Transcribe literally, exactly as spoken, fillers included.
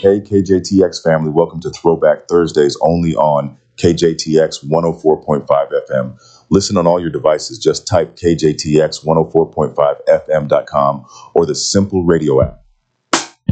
Hey, K J T X family, welcome to Throwback Thursdays only on K J T X one oh four point five F M. Listen on all your devices. Just type K J T X one oh four point five F M dot com or the Simple Radio app.